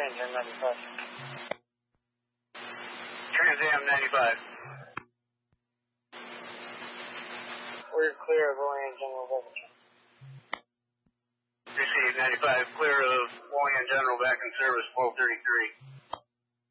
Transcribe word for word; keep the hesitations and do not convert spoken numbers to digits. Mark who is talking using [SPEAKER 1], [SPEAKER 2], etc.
[SPEAKER 1] Trans Am ninety-five.
[SPEAKER 2] Trans Am ninety-five.
[SPEAKER 1] We're clear of Olean General Beverage.
[SPEAKER 2] Received ninety-five, clear of Olean General back in service twelve thirty-three.